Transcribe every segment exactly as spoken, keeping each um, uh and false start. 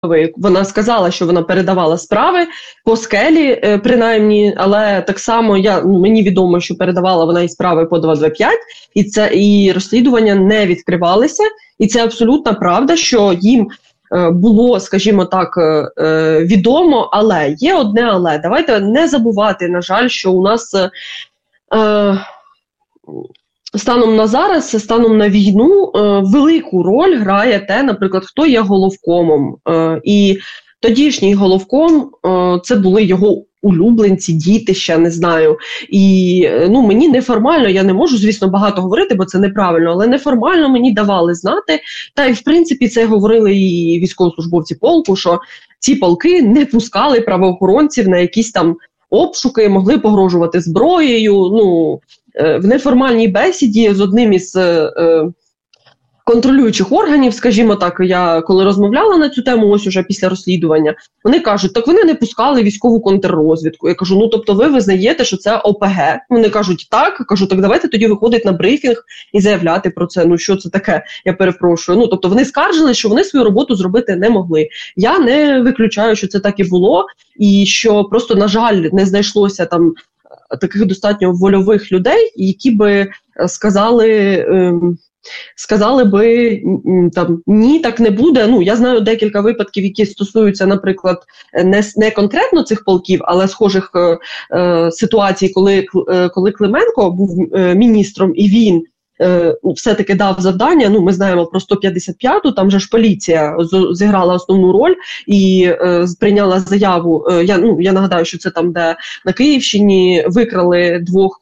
Вона сказала, що вона передавала справи по скелі, принаймні, але так само я, мені відомо, що передавала вона і справи по два два п'ять, і це і розслідування не відкривалися. І це абсолютна правда, що їм було, скажімо так, відомо, але є одне але. Давайте не забувати, на жаль, що у нас е, станом на зараз, станом на війну, е, велику роль грає те, наприклад, хто є головкомом. Е, і тодішній головком е, це були його улюбленці, діти, ще не знаю. І ну, мені неформально, я не можу, звісно, багато говорити, бо це неправильно, але неформально мені давали знати, та й в принципі це говорили і військовослужбовці полку, що ці полки не пускали правоохоронців на якісь там обшуки, могли погрожувати зброєю. Ну, в неформальній бесіді з одним із е, контролюючих органів, скажімо так, я коли розмовляла на цю тему, ось уже після розслідування, вони кажуть, так вони не пускали військову контррозвідку. Я кажу, ну тобто ви визнаєте, що це О Пе Ге? Вони кажуть, так. Я кажу, так давайте тоді виходити на брифінг і заявляти про це. Ну що це таке? Я перепрошую. Ну тобто вони скаржили, що вони свою роботу зробити не могли. Я не виключаю, що це так і було, і що просто, на жаль, не знайшлося там таких достатньо вольових людей, які би сказали... Ем, Сказали би, там, ні, так не буде. Ну, я знаю декілька випадків, які стосуються, наприклад, не, не конкретно цих полків, але схожих е, ситуацій, коли, е, коли Клименко був е, міністром, і він е, все-таки дав завдання. Ну, ми знаємо про сто п'ятдесят п'яту, там же ж поліція зіграла основну роль і е, прийняла заяву. Е, я, ну, я нагадаю, що це там, де на Київщині викрали двох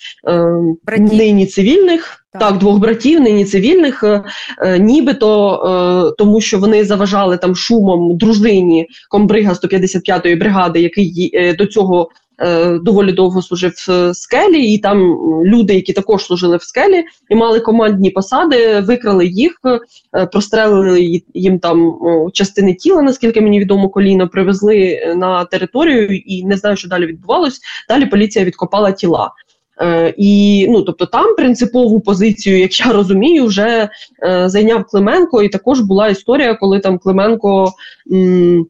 е, нині цивільних. Так. так, двох братів, нині цивільних, е, е, нібито е, тому, що вони заважали там шумом дружині комбрига сто п'ятдесят п'ятої бригади, який е, до цього е, доволі довго служив в скелі, і там люди, які також служили в скелі і мали командні посади, викрали їх, е, прострелили їм там о, частини тіла, наскільки мені відомо, коліно, привезли на територію, і не знаю, що далі відбувалось. Далі поліція відкопала тіла. Е, і, ну, тобто там принципову позицію, як я розумію, вже е, зайняв Клименко, і також була історія, коли там Клименко м,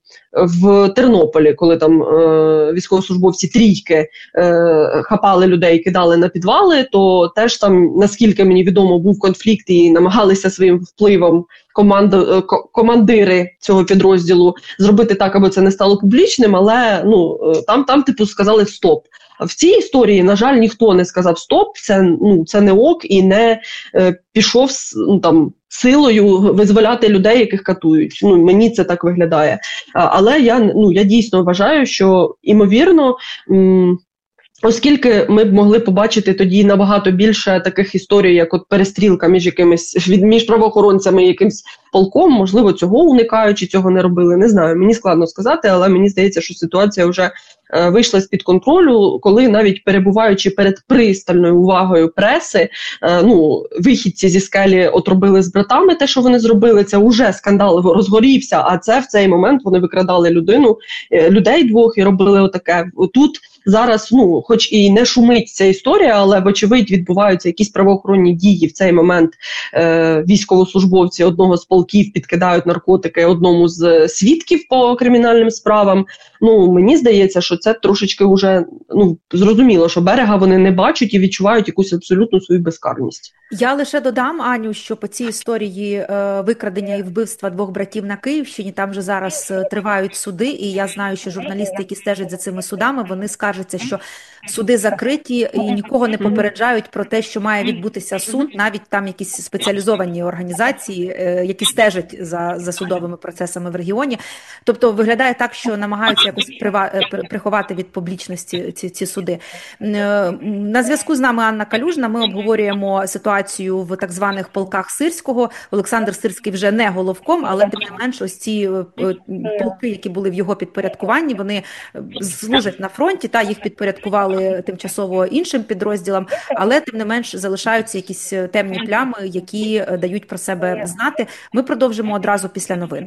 в Тернополі, коли там е, військовослужбовці трійки е, хапали людей, кидали на підвали, то теж там, наскільки мені відомо, був конфлікт і намагалися своїм впливом команд, е, командири цього підрозділу зробити так, аби це не стало публічним, але ну, там, там типу сказали стоп. В цій історії, на жаль, ніхто не сказав стоп, це, ну, це не ок, і не е, пішов ну, там, силою визволяти людей, яких катують. Ну, мені це так виглядає. А, але я, ну, я дійсно вважаю, що, імовірно, м- оскільки ми б могли побачити тоді набагато більше таких історій, як от перестрілка між якимись, між правоохоронцями і якимсь полком, можливо, цього уникаючи, цього не робили, не знаю. Мені складно сказати, але мені здається, що ситуація вже е, вийшла з-під контролю, коли навіть перебуваючи перед пристальною увагою преси, е, ну, вихідці зі скелі от робили з братами те, що вони зробили, це вже скандал розгорівся, а це в цей момент вони викрадали людину, е, людей двох і робили отаке. Тут зараз, ну, хоч і не шумить ця історія, але, вочевидь, відбуваються якісь правоохоронні дії в цей момент. Е, військовослужбовці одного з полків підкидають наркотики одному з свідків по кримінальним справам. Ну, мені здається, що це трошечки вже, ну, зрозуміло, що берега вони не бачать і відчувають якусь абсолютну свою безкарність. Я лише додам, Аню, що по цій історії е, викрадення і вбивства двох братів на Київщині, там вже зараз е, тривають суди, і я знаю, що журналісти, які стежать за цими судами, вони скаржаться, що суди закриті і нікого не попереджають про те, що має відбутися суд, навіть там якісь спеціалізовані організації, е, які стежать за, за судовими процесами в регіоні. Тобто виглядає так, що намагаються якось прива, приховати від публічності ці, ці суди. Е, на зв'язку з нами Анна Калюжна, ми обговорюємо ситуацію в так званих полках Сирського. Олександр Сирський вже не головком, але тим не менш ось ці полки, які були в його підпорядкуванні, вони служать на фронті, та їх підпорядкували тимчасово іншим підрозділам, але тим не менш залишаються якісь темні плями, які дають про себе знати. Ми продовжимо одразу після новин.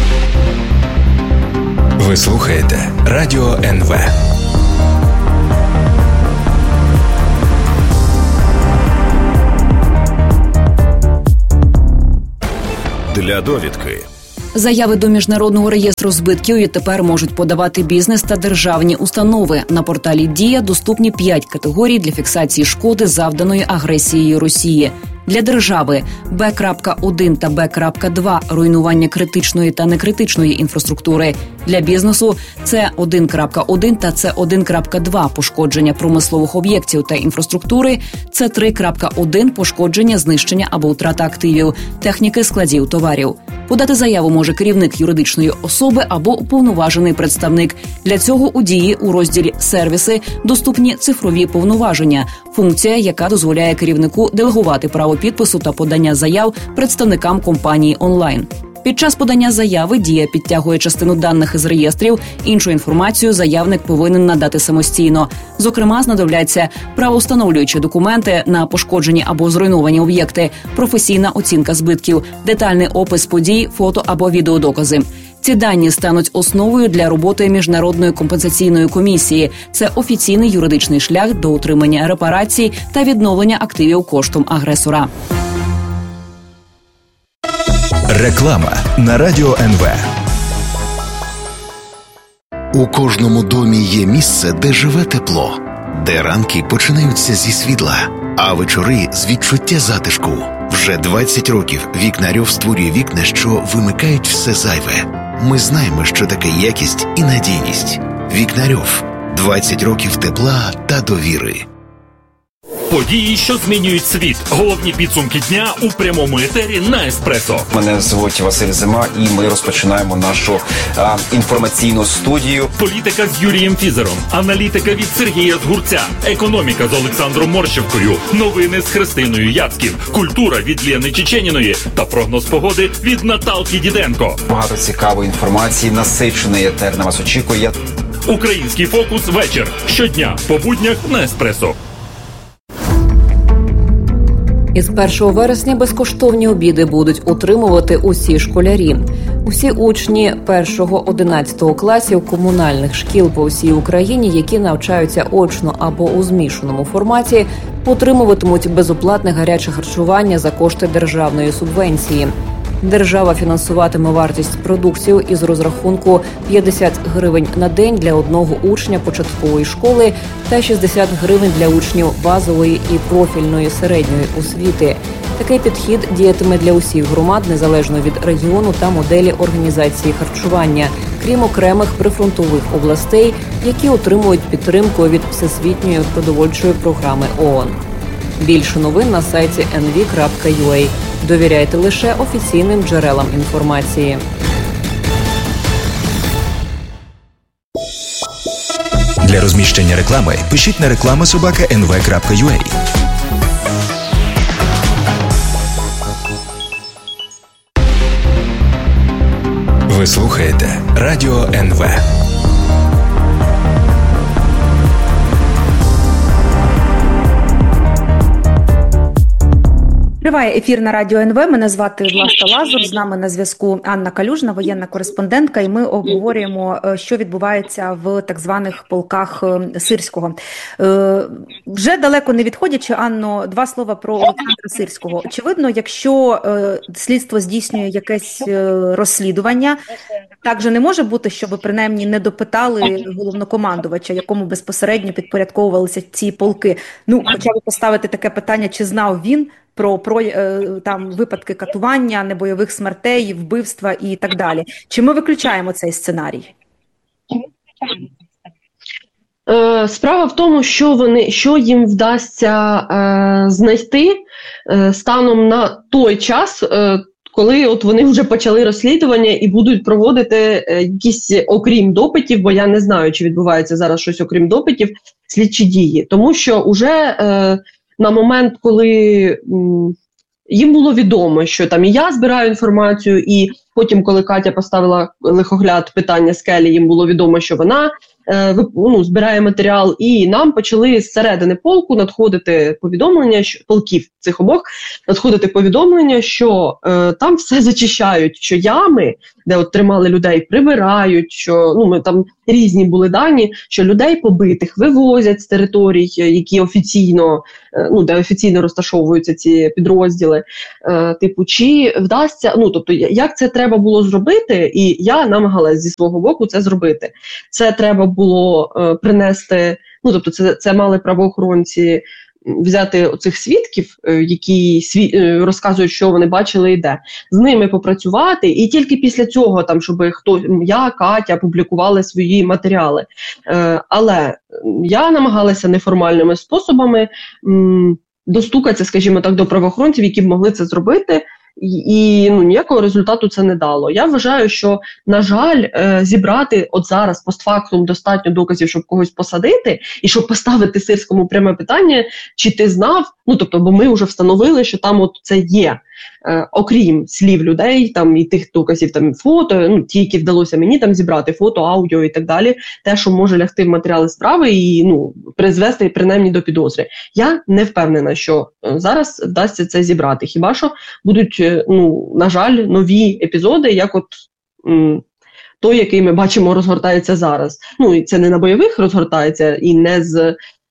Ви слухаєте Радіо ен ве. Для довідки. Заяви до Міжнародного реєстру збитків відтепер можуть подавати бізнес та державні установи. На порталі «Дія» доступні п'ять категорій для фіксації шкоди, завданої агресією Росії. Для держави Б один та Б два – руйнування критичної та некритичної інфраструктури. Для бізнесу С один один та С один два – пошкодження промислових об'єктів та інфраструктури, С три один – пошкодження, знищення або втрата активів, техніки, складів, товарів. Подати заяву може керівник юридичної особи або уповноважений представник. Для цього у «Дії» у розділі «Сервіси» доступні цифрові повноваження – функція, яка дозволяє керівнику делегувати право підпису та подання заяв представникам компанії онлайн. Під час подання заяви «Дія» підтягує частину даних із реєстрів, іншу інформацію заявник повинен надати самостійно. Зокрема, знадобляться правовстановлюючі документи на пошкоджені або зруйновані об'єкти, професійна оцінка збитків, детальний опис подій, фото або відеодокази. Ці дані стануть основою для роботи Міжнародної компенсаційної комісії. Це офіційний юридичний шлях до отримання репарацій та відновлення активів коштом агресора. Реклама на Радіо ен ве. У кожному домі є місце, де живе тепло, де ранки починаються зі світла, а вечори з відчуття затишку. Вже двадцять років Вікнарьов створює вікна, що вимикають все зайве. Ми знаємо, що таке якість і надійність. Вікнарьов. двадцять років тепла та довіри. Події, що змінюють світ. Головні підсумки дня у прямому етері на Еспресо. Мене звуть Василь Зима, і ми розпочинаємо нашу а, інформаційну студію. Політика з Юрієм Фізером, аналітика від Сергія Згурця, економіка з Олександром Морщевкою, новини з Христиною Яцьків, культура від Лєни Чеченіної та прогноз погоди від Наталки Діденко. Багато цікавої інформації, насичений етер на вас очікує. Український фокус вечір. Щодня по буднях на Еспресо. Із першого вересня безкоштовні обіди будуть отримувати усі школярі. Усі учні першого-одинадцятого класів комунальних шкіл по всій Україні, які навчаються очно або у змішаному форматі, отримуватимуть безоплатне гаряче харчування за кошти державної субвенції. Держава фінансуватиме вартість продуктів із розрахунку п'ятдесят гривень на день для одного учня початкової школи та шістдесят гривень для учнів базової і профільної середньої освіти. Такий підхід діятиме для усіх громад, незалежно від регіону та моделі організації харчування, крім окремих прифронтових областей, які отримують підтримку від Всесвітньої продовольчої програми ООН. Більше новин на сайті ен ві крапка ю а. Довіряйте лише офіційним джерелам інформації. Для розміщення реклами пишіть на реклама собака ен ве крапка ю а. Ви слухаєте Радіо ен ве. Триває ефір на Радіо ен ве. Мене звати Власта Лазур. З нами на зв'язку Анна Калюжна, воєнна кореспондентка, і ми обговорюємо, що відбувається в так званих полках Сирського. Вже далеко не відходячи, Анно, два слова про Олександра Сирського. Очевидно, якщо слідство здійснює якесь розслідування, так же не може бути, щоб принаймні не допитали головнокомандувача, якому безпосередньо підпорядковувалися ці полки. Ну, хоча б поставити таке питання, чи знав він про, про там випадки катування, небойових смертей, вбивства і так далі. Чи ми виключаємо цей сценарій? Справа в тому, що вони, що їм вдасться е, знайти е, станом на той час, е, коли от вони вже почали розслідування і будуть проводити е, якісь, окрім допитів, бо я не знаю, чи відбувається зараз щось окрім допитів, слідчі дії. Тому що вже е, на момент, коли м, їм було відомо, що там і я збираю інформацію, і потім, коли Катя поставила лихогляд питання Скелі, їм було відомо, що вона е, ну, збирає матеріал, і нам почали зсередини полку надходити повідомлення, що полків цих обох надходити повідомлення, що е, там все зачищають, що ями де от тримали людей, прибирають, що ну ми там різні були дані, що людей побитих вивозять з територій, які офіційно, ну де офіційно розташовуються ці підрозділи. Е, типу, чи вдасться, ну тобто, як це треба було зробити, і я намагалась зі свого боку це зробити. Це треба було е, принести, ну тобто, це, це мали правоохоронці взяти оцих свідків, які сві... розказують, що вони бачили і де, з ними попрацювати, і тільки після цього, там, щоб хто, я, Катя, публікували свої матеріали. Е, але я намагалася неформальними способами м, достукатися, скажімо так, до правоохоронців, які б могли це зробити, і ну, ніякого результату це не дало. Я вважаю, що, на жаль, е, зібрати от зараз постфактум достатньо доказів, щоб когось посадити, і щоб поставити Сирському пряме питання, чи ти знав, ну тобто, бо ми вже встановили, що там от це є. Е, окрім слів людей, там і тих доказів, там фото, ну ті, які вдалося мені там зібрати, фото, аудіо і так далі, те, що може лягти в матеріали справи і ну призвести принаймні до підозри. Я не впевнена, що зараз вдасться це зібрати. Хіба що будуть, ну на жаль, нові епізоди, як от м, той, який ми бачимо, розгортається зараз. Ну і це не на бойових розгортається, і не з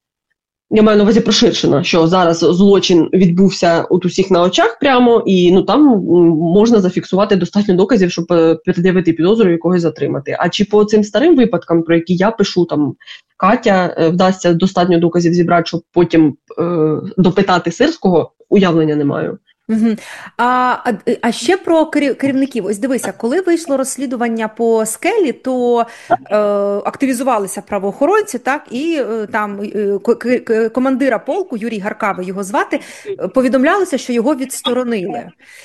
я маю на увазі проширшено, що зараз злочин відбувся от усіх на очах прямо, і ну там можна зафіксувати достатньо доказів, щоб пред'явити підозру і когось затримати. А чи по цим старим випадкам, про які я пишу, там Катя, вдасться достатньо доказів зібрати, щоб потім е, допитати Сирського, уявлення не маю. Угу. А, а ще про керівників. Ось дивися, коли вийшло розслідування по скелі, то е, активізувалися правоохоронці, так, і е, там е, командира полку, Юрій Гаркавий його звати, повідомлялося, що його відсторонили.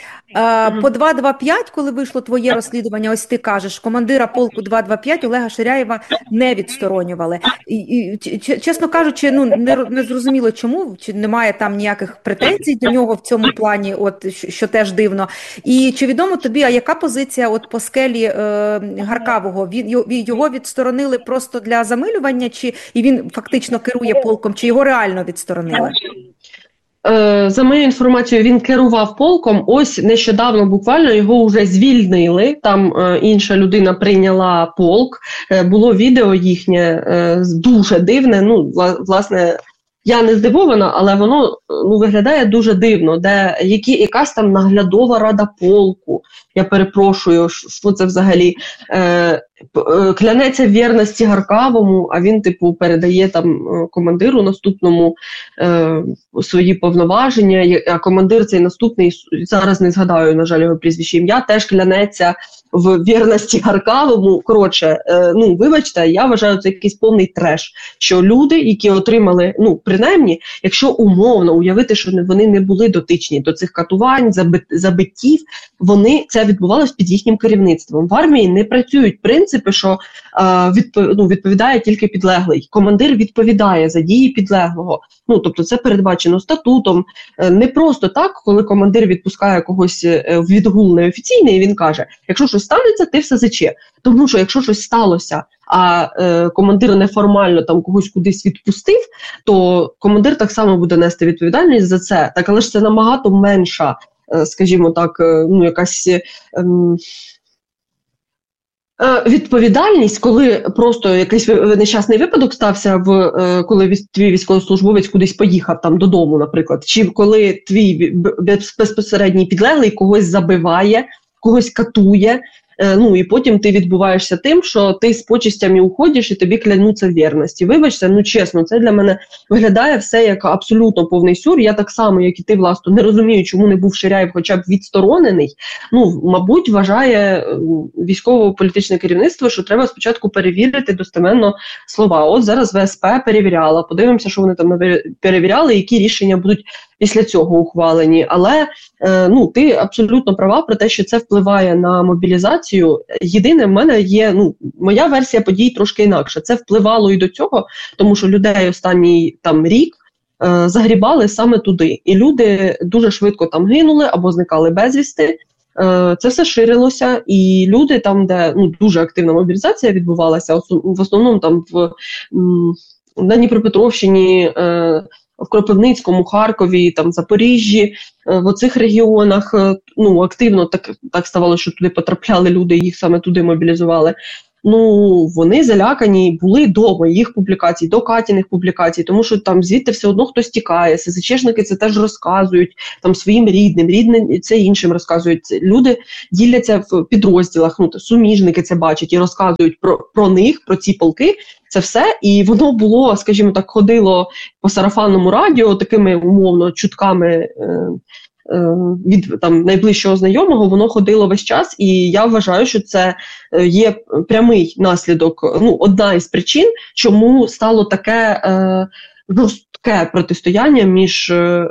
Е, по два два п'ять, коли вийшло твоє розслідування, ось ти кажеш, командира полку два два п'ять Олега Ширяєва не відсторонювали. І, і, чесно кажучи, ну, не, не зрозуміло чому, чи немає там ніяких претензій до нього в цьому плані, от що теж дивно. І чи відомо тобі, а яка позиція от по скелі е, Гаркавого? Він, його відсторонили просто для замилювання, чи і він фактично керує полком, чи його реально відсторонили? За моєю інформацією, він керував полком. Ось нещодавно буквально його вже звільнили. Там е, інша людина прийняла полк. Е, було відео їхнє е, дуже дивне. Ну, власне, я не здивована, але воно ну, виглядає дуже дивно, де які, якась там наглядова рада полку. Я перепрошую, що це взагалі е, клянеться вірності Гаркавому, а він, типу, передає там командиру наступному е, свої повноваження, а командир цей наступний, зараз не згадаю, на жаль, його прізвище ім'я, теж клянеться в вірності Гаркавому. Коротше, е, ну, вибачте, я вважаю, це якийсь повний треш, що люди, які отримали, ну, принаймні, якщо умовно уявити, що вони не були дотичні до цих катувань, забит, забиттів, вони, це відбувалося під їхнім керівництвом. В армії не працюють принципи, що е, відпов, ну, відповідає тільки підлеглий. Командир відповідає за дії підлеглого. Ну, тобто це передбачено статутом. Е, не просто так, коли командир відпускає когось в відгул неофіційний, і він каже, якщо щось станеться, ти все заче. Тому що якщо щось сталося, а е, командир неформально там когось кудись відпустив, то командир так само буде нести відповідальність за це. Так, але ж це набагато менша, е, скажімо так, е, ну якась е, е, відповідальність, коли просто якийсь нещасний випадок стався, в е, коли твій військовослужбовець кудись поїхав там додому, наприклад, чи коли твій безпосередній підлеглий когось забиває, когось катує, ну і потім ти відбуваєшся тим, що ти з почестями уходиш і тобі клянуться в вірності. Вибачте, ну чесно, це для мене виглядає все як абсолютно повний сюр. Я так само, як і ти, власне, не розумію, чому не був Ширяєв хоча б відсторонений. Ну, мабуть, вважає військово-політичне керівництво, що треба спочатку перевірити достеменно слова. От зараз В С П перевіряла, подивимося, що вони там перевіряли, які рішення будуть після цього ухвалені. Але, е, ну, ти абсолютно права про те, що це впливає на мобілізацію. Єдине, в мене є, ну, моя версія подій трошки інакша. Це впливало і до цього, тому що людей останній там рік е, загрібали саме туди. І люди дуже швидко там гинули або зникали безвісти. Е, це все ширилося, і люди там, де ну, дуже активна мобілізація відбувалася, в основному там в, на Дніпропетровщині, е, в Кропивницькому, Харкові, там, Запоріжжі, в оцих регіонах, ну, активно так, так ставало, що туди потрапляли люди, їх саме туди мобілізували. Ну, вони залякані були до моїх публікацій, до Катіних публікацій, тому що там звідти все одно хтось тікає, СЗЧшники це теж розказують, там своїм рідним, рідним це іншим розказують. Люди діляться в підрозділах, ну, суміжники це бачать і розказують про, про них, про ці полки, це все, і воно було, скажімо так, ходило по сарафанному радіо, такими умовно чутками, е, від там найближчого знайомого, воно ходило весь час, і я вважаю, що це є прямий наслідок, ну, одна із причин, чому стало таке е, жорстке протистояння між е,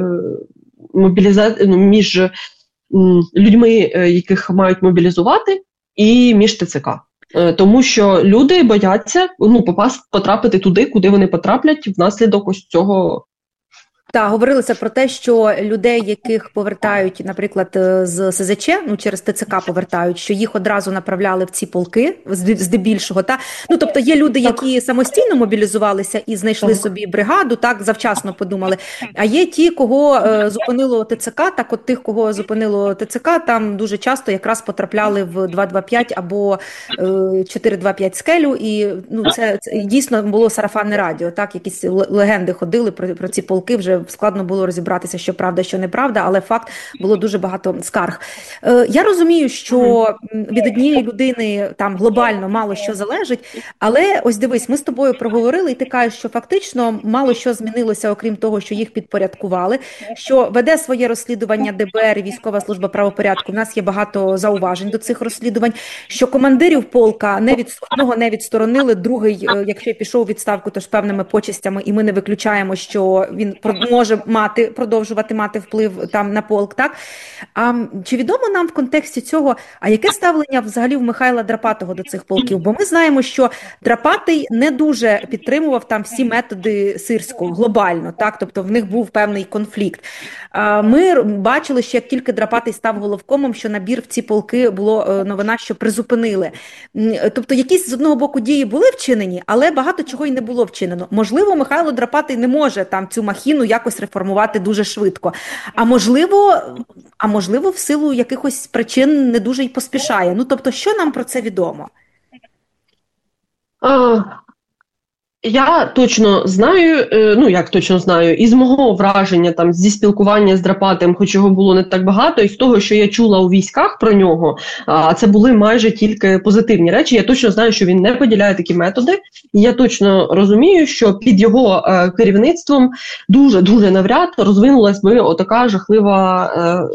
мобіліза... між е, людьми, яких мають мобілізувати, і між ТЦК. Е, тому що люди бояться, ну, попасти, потрапити туди, куди вони потраплять внаслідок ось цього. Так, говорилося про те, що людей, яких повертають, наприклад, з СЗЧ, ну, через ТЦК повертають, що їх одразу направляли в ці полки, здебільшого, та? Ну, тобто є люди, які самостійно мобілізувалися і знайшли собі бригаду, так, завчасно подумали, а є ті, кого е, зупинило ТЦК, так от тих, кого зупинило ТЦК, там дуже часто якраз потрапляли в два два п'ять або е, чотири два п'ять скелю, і, ну, це, це дійсно було сарафанне радіо, так, якісь легенди ходили про, про ці полки, вже складно було розібратися, що правда, що неправда, але факт, було дуже багато скарг. Е, я розумію, що від однієї людини там глобально мало що залежить, але ось дивись, ми з тобою проговорили, і ти кажеш, що фактично мало що змінилося, окрім того, що їх підпорядкували, що веде своє розслідування де бе ер і Військова служба правопорядку. У нас є багато зауважень до цих розслідувань, що командирів полка не від одного не відсторонили, другий, якщо пішов у відставку, то ж певними почестями, і ми не виключаємо, що він може мати, продовжувати мати вплив там на полк, так? А чи відомо нам в контексті цього, а яке ставлення взагалі в Михайла Драпатого до цих полків? Бо ми знаємо, що Драпатий не дуже підтримував там всі методи Сирського глобально, так? Тобто в них був певний конфлікт. А ми бачили, що як тільки Драпатий став головкомом, що набір в ці полки було новина, що призупинили. Тобто якісь з одного боку дії були вчинені, але багато чого й не було вчинено. Можливо, Михайло Драпатий не може там цю махіну якось реформувати дуже швидко. А можливо, а можливо, в силу якихось причин не дуже й поспішає. Ну, тобто, що нам про це відомо? А, я точно знаю, ну, як точно знаю, із мого враження, там, зі спілкування з Драпатим, хоч його було не так багато, і з того, що я чула у військах про нього, а це були майже тільки позитивні речі, я точно знаю, що він не поділяє такі методи, і я точно розумію, що під його е, керівництвом дуже-дуже навряд розвинулась би отака жахлива е,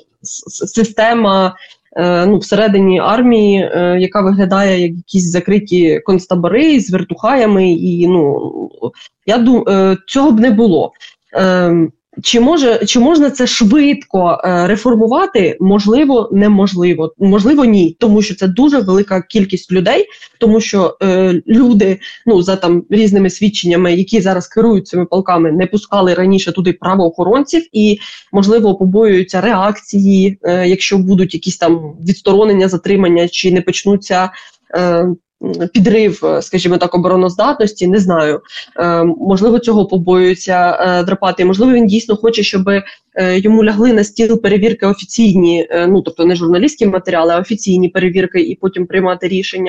система ну, всередині армії, е, яка виглядає як якісь закриті концтабори з вертухаями, і, ну, я думаю, е, цього б не було. Е, Чи може, чи можна це швидко е, реформувати? Можливо, неможливо. Можливо, ні, тому що це дуже велика кількість людей, тому що е, люди, ну, за там різними свідченнями, які зараз керують цими полками, не пускали раніше туди правоохоронців і, можливо, побоюються реакції, е, якщо будуть якісь там відсторонення, затримання, чи не почнуться е, підрив, скажімо так, обороноздатності, не знаю. Е, можливо, цього побоюються е, Драпатий. Можливо, він дійсно хоче, щоб е, йому лягли на стіл перевірки офіційні, е, ну, тобто не журналістські матеріали, а офіційні перевірки, і потім приймати рішення.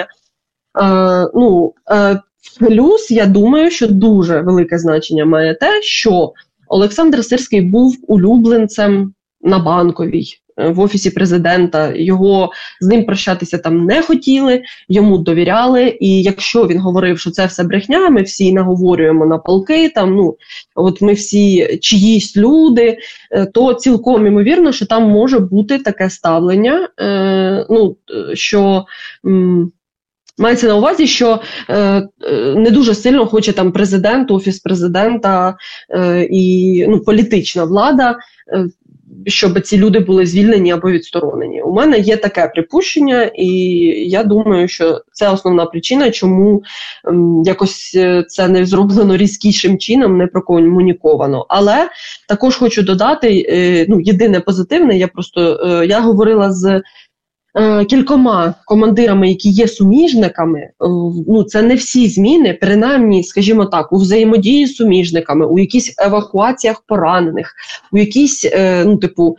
Е, ну, е, плюс, я думаю, що дуже велике значення має те, що Олександр Сирський був улюбленцем на Банковій, в Офісі Президента, його з ним прощатися там не хотіли, йому довіряли, і якщо він говорив, що це все брехня, ми всі наговорюємо на полки, там, ну, от ми всі чиїсь люди, то цілком ймовірно, що там може бути таке ставлення, е, ну, що... М- Мається на увазі, що е, не дуже сильно хоче там президент, Офіс Президента е, і, ну, політична влада, е, щоб ці люди були звільнені або відсторонені. У мене є таке припущення, і я думаю, що це основна причина, чому ем, якось це не зроблено різкішим чином, не прокомуніковано. Але також хочу додати, е, ну, єдине позитивне, я просто, е, я говорила з кількома командирами, які є суміжниками, ну це не всі зміни, принаймні, скажімо так, у взаємодії з суміжниками, у якісь евакуаціях поранених, у якісь, ну, типу,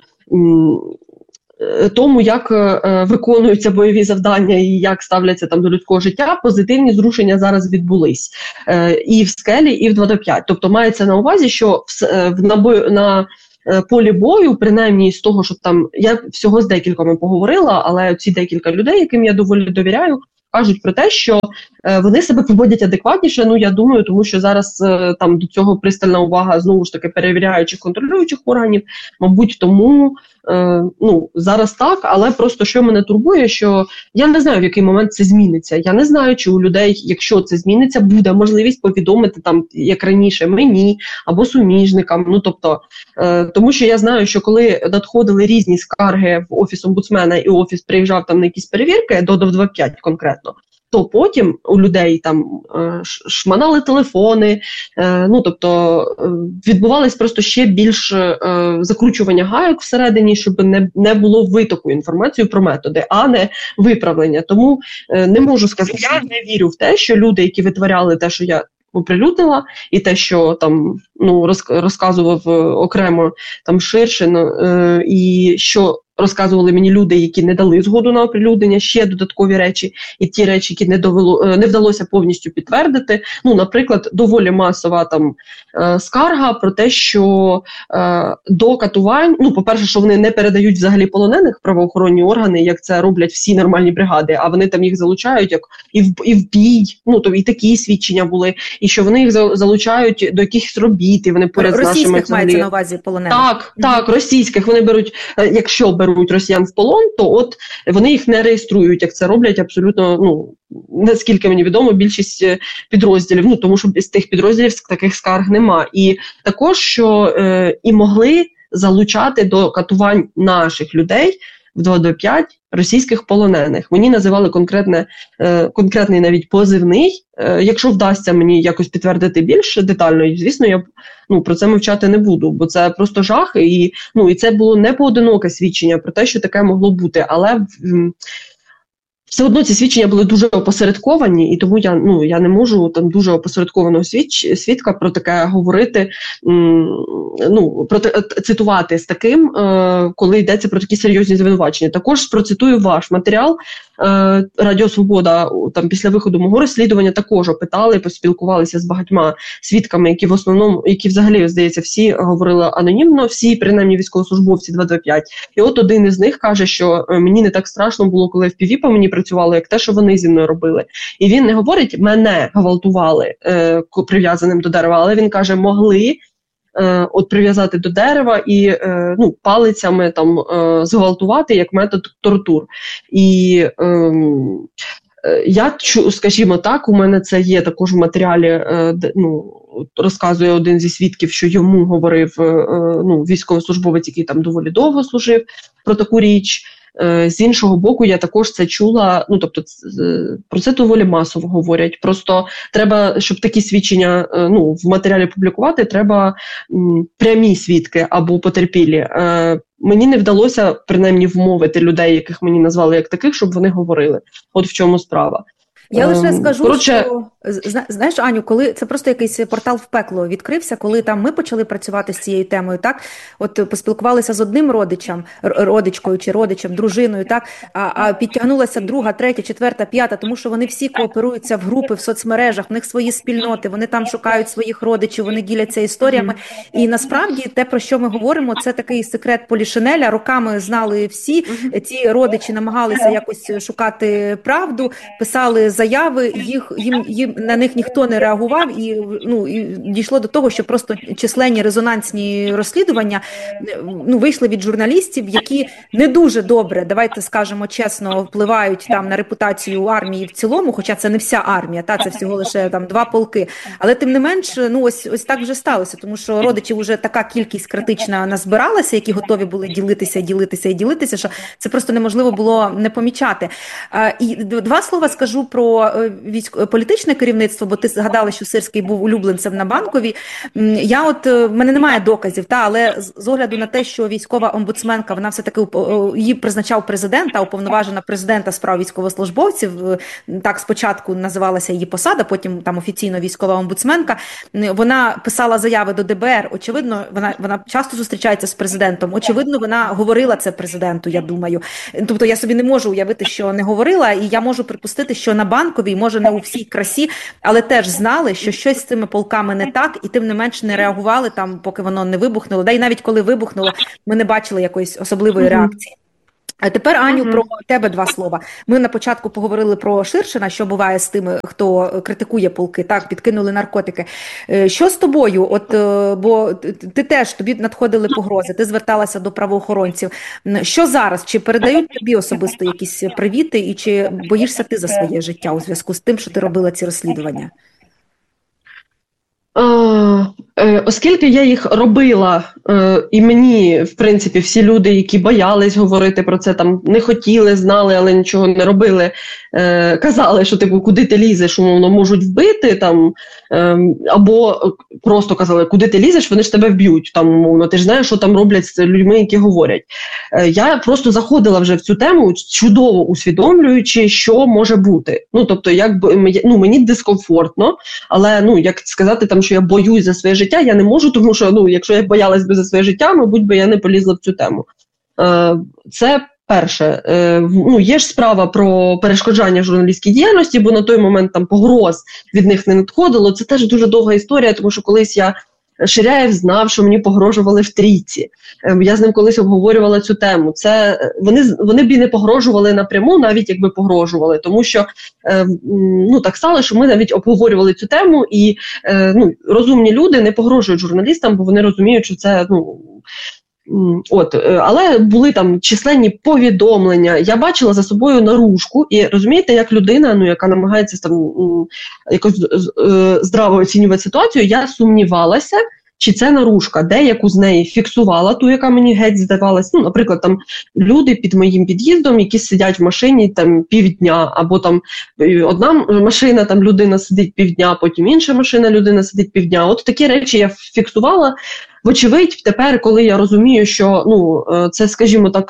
тому, як виконуються бойові завдання і як ставляться там до людського життя, позитивні зрушення зараз відбулись. І в скелі, і в два до п'ять. Тобто мається на увазі, що в, на, бою, на полі бою, принаймні з того, що там, я всього з декількома поговорила, але ці декілька людей, яким я доволі довіряю, кажуть про те, що е, вони себе поводять адекватніше, ну я думаю, тому що зараз е, там до цього пристальна увага, знову ж таки, перевіряючих, контролюючих органів, мабуть, тому е, ну, зараз так, але просто що мене турбує, що я не знаю, в який момент це зміниться. Я не знаю, чи у людей, якщо це зміниться, буде можливість повідомити там, як раніше, мені або суміжникам, ну тобто, е, тому що я знаю, що коли надходили різні скарги в Офіс омбудсмена і Офіс приїжджав там на якісь перевірки, до два п'ять конкретно, то потім у людей там шманали телефони, ну тобто відбувалось просто ще більше закручування гайок всередині, щоб не, не було витоку інформації про методи, а не виправлення. Тому не можу сказати, я не вірю в те, що люди, які витворяли те, що я оприлюднила, і те, що там ну розказував окремо там ширше, ну, і що розказували мені люди, які не дали згоду на оприлюднення, ще додаткові речі, і ті речі, які не довело, не вдалося повністю підтвердити. Ну, наприклад, доволі масова там е, скарга про те, що е, до катувань, ну, по-перше, що вони не передають взагалі полонених правоохоронні органи, як це роблять всі нормальні бригади, а вони там їх залучають як і в, і в бій, ну, то і такі свідчення були, і що вони їх залучають до якихось робіт, і вони поряд з нашими... Російських мається на увазі полонених? Так, mm-hmm. так, російських. Вони беруть, якщо беруть росіян в полон, то от вони їх не реєструють, як це роблять абсолютно, ну, наскільки мені відомо, більшість підрозділів, ну, тому що з тих підрозділів таких скарг нема. І також, що е, і могли залучати до катувань наших людей в два до п'ять російських полонених. Мені називали конкретне, е, конкретний навіть позивний. Е, якщо вдасться мені якось підтвердити більш детально, звісно, я ну, про це мовчати не буду, бо це просто жах. І, ну, і це було не поодиноке свідчення про те, що таке могло бути. Але м, все одно ці свідчення були дуже опосередковані, і тому я, ну, я не можу там дуже опосередкованого свідч, свідка про таке говорити, м, ну, про те, цитувати з таким, е, коли йдеться про такі серйозні звинувачення. Також процитую ваш матеріал. Е, Радіо Свобода там після виходу мого розслідування також опитали, поспілкувалися з багатьма свідками, які в основному, які взагалі, здається, всі говорили анонімно, всі, принаймні, військовослужбовці два до п'ять. І от один із них каже, що мені не так страшно було, коли в пі ві по мені працювало, як те, що вони зі мною робили. І він не говорить, мене гвалтували е, прив'язаним до дерева, але він каже, могли е, от прив'язати до дерева і е, ну, палицями там е, зґвалтувати як метод тортур. І е, я, скажімо так, у мене це є також в матеріалі, е, ну, розказує один зі свідків, що йому говорив е, ну, військовослужбовець, який там доволі довго служив, про таку річ. З іншого боку, я також це чула, ну, тобто, про це доволі масово говорять. Просто треба, щоб такі свідчення, ну, в матеріалі публікувати, треба м, прямі свідки або потерпілі. Е, мені не вдалося, принаймні, вмовити людей, яких мені назвали як таких, щоб вони говорили. От в чому справа. Я лише скажу, Коротше... що, знаєш, Аню, коли це просто якийсь портал в пекло відкрився, коли там ми почали працювати з цією темою, так, от поспілкувалися з одним родичем, родичкою чи родичем, дружиною, так, а, а підтягнулася друга, третя, четверта, п'ята, тому що вони всі кооперуються в групи, в соцмережах, в них свої спільноти, вони там шукають своїх родичів, вони діляться історіями, і насправді те, про що ми говоримо, це такий секрет Полішинеля, роками знали всі, ці родичі намагалися якось шукати правду, писали заяви, їх, їм, їм, на них ніхто не реагував, і, ну, і дійшло до того, що просто численні резонансні розслідування, ну, вийшли від журналістів, які не дуже добре, давайте скажемо чесно, впливають там на репутацію армії в цілому, хоча це не вся армія, та, це всього лише там два полки, але тим не менш, ну, ось, ось так вже сталося, тому що родичів вже така кількість критична назбиралася, які готові були ділитися, ділитися і ділитися, що це просто неможливо було не помічати. І два слова скажу про про військо політичне керівництво, бо ти згадала, що Сирський був улюбленцем на Банковій. Я от, в мене немає доказів, та, але з огляду на те, що військова омбудсменка, вона все-таки її призначав президент, а уповноважена президента з прав військовослужбовців, так спочатку називалася її посада, потім там офіційно військова омбудсменка, вона писала заяви до ДБР, очевидно, вона, вона часто зустрічається з президентом, очевидно, вона говорила це президенту, я думаю. Тобто я собі не можу уявити, що не говорила, і я можу припустити, що на Банковій, може не у всій красі, але теж знали, що щось з цими полками не так, і тим не менш не реагували там, поки воно не вибухнуло. Да й навіть коли вибухнуло, ми не бачили якоїсь особливої реакції. А тепер, Аню, uh-huh. про тебе два слова. Ми на початку поговорили про Ширшина, що буває з тими, хто критикує полки, так, підкинули наркотики. Що з тобою? От, бо ти теж, тобі надходили погрози, ти зверталася до правоохоронців. Що зараз? Чи передають тобі особисто якісь привіти, і чи боїшся ти за своє життя у зв'язку з тим, що ти робила ці розслідування? Uh, оскільки я їх робила, uh, і мені, в принципі, всі люди, які боялись говорити про це, там не хотіли, знали, але нічого не робили, uh, казали, що типу, куди ти лізеш, умовно, можуть вбити, там, uh, або просто казали, куди ти лізеш, вони ж тебе вб'ють, там, умовно, ти ж знаєш, що там роблять з людьми, які говорять. Uh, я просто заходила вже в цю тему, чудово усвідомлюючи, що може бути. Ну, тобто, якби, ну, мені дискомфортно, але, ну, як сказати, там, що я боюсь за своє життя, я не можу, тому що, ну, якщо я боялась би за своє життя, мабуть, би я не полізла в цю тему. Е, це перше. Е, ну, є ж справа про перешкоджання журналістській діяльності, бо на той момент там погроз від них не надходило. Це теж дуже довга історія, тому що колись я Ширяєв знав, що мені погрожували в трійці. Я з ним колись обговорювала цю тему. Це вони, вони б і не погрожували напряму, навіть якби погрожували, тому що ну, так стало, що ми навіть обговорювали цю тему, і ну, розумні люди не погрожують журналістам, бо вони розуміють, що це, ну, от, але були там численні повідомлення. Я бачила за собою наружку, і розумієте, як людина, ну, яка намагається там якось здраво оцінювати ситуацію, я сумнівалася, чи це наружка, деяку з неї фіксувала, ту, яка мені геть здавалась. Ну, наприклад, там люди під моїм під'їздом, які сидять в машині там півдня, або там одна машина, там людина сидить півдня, потім інша машина, людина сидить півдня. От такі речі я фіксувала. Вочевидь, тепер, коли я розумію, що, ну, це, скажімо так,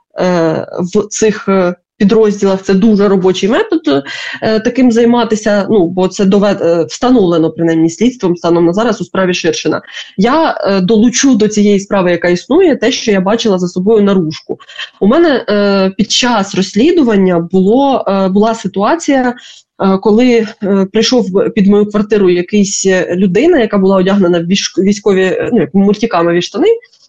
в цих підрозділах це дуже робочий метод е, таким займатися, ну, бо це довед, е, встановлено, принаймні, слідством станом на зараз у справі Ширшина. Я е, долучу до цієї справи, яка існує, те, що я бачила за собою наружку. У мене е, під час розслідування було, е, була ситуація, е, коли е, прийшов під мою квартиру якийсь людина, яка була одягнена в військові, ну, як мультикамові штани,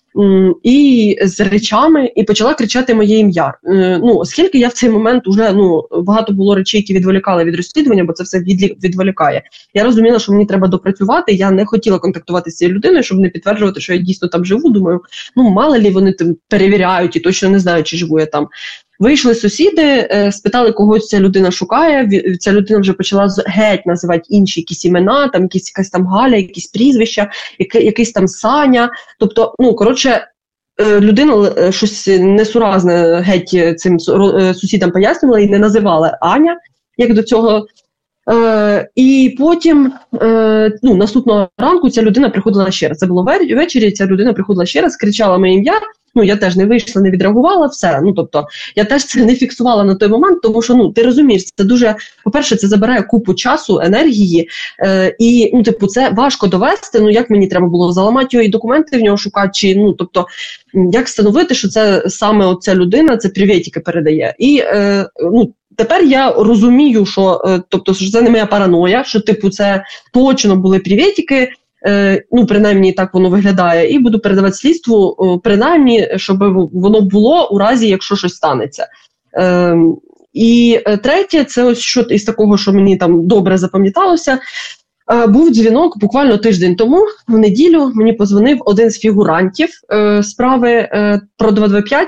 і з речами, і почала кричати моє ім'я. Ну, оскільки я в цей момент уже, ну, багато було речей, які відволікали від розслідування, бо це все відволікає. Я розуміла, що мені треба допрацювати, я не хотіла контактувати з цією людиною, щоб не підтверджувати, що я дійсно там живу. Думаю, ну, мало лі вони там перевіряють і точно не знають, чи живу я там. Вийшли сусіди, спитали, кого ця людина шукає. Ця людина вже почала геть називати інші якісь імена, там якісь, якась там Галя, якісь прізвища, який, якийсь там Саня. Тобто, ну, коротше, людина щось несуразне геть цим сусідам пояснювала і не називала Аня, як до цього. Е, і потім, е, ну, наступного ранку ця людина приходила ще раз. Це було ввечері, ця людина приходила ще раз, кричала моє ім'я. Ну, я теж не вийшла, не відреагувала, все. Ну, тобто, я теж це не фіксувала на той момент, тому що, ну, ти розумієш, це дуже, по-перше, це забирає купу часу, енергії, е, і, ну, типу, це важко довести, ну, як мені треба було заламати його і документи в нього шукати, чи, ну, тобто, як встановити, що це саме оця людина, це привітики передає. І, е, ну, тепер я розумію, що, е, тобто, що це не моя параноя, що, типу, це точно були привітики, е, ну, принаймні так воно виглядає, і буду передавати слідству, е, принаймні, щоб воно було у разі, якщо щось станеться. Е, і е, третє, це ось що із такого, що мені там добре запам'яталося, е, був дзвінок буквально тиждень тому, в неділю мені подзвонив один з фігурантів е, справи е, про два два п'ять.